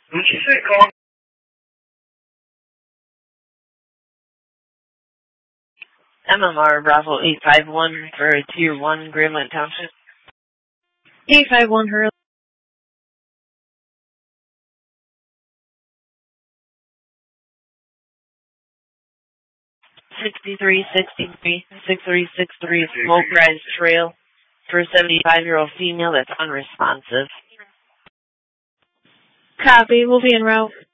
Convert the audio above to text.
Did you say call? MMR Bravo 851 for Tier 1, Greenland Township. 851 Hurley. Sixty-three, 6363 Smoke Rise Trail for a 75-year-old female that's unresponsive. Copy. We'll be en route.